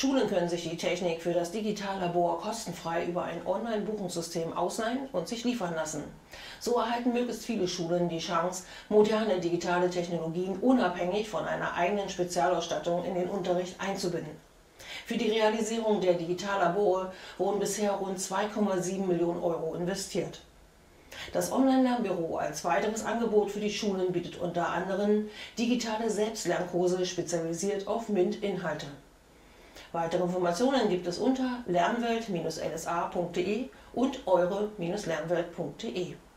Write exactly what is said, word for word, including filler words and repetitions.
Schulen können sich die Technik für das Digitallabor kostenfrei über ein Online-Buchungssystem ausleihen und sich liefern lassen. So erhalten möglichst viele Schulen die Chance, moderne digitale Technologien unabhängig von einer eigenen Spezialausstattung in den Unterricht einzubinden. Für die Realisierung der Digitallabore wurden bisher rund zwei Komma sieben Millionen Euro investiert. Das Online-Lernbüro als weiteres Angebot für die Schulen bietet unter anderem digitale Selbstlernkurse spezialisiert auf MINT-Inhalte. Weitere Informationen gibt es unter lernwelt Bindestrich l s a punkt de und eure Bindestrich lernwelt punkt de.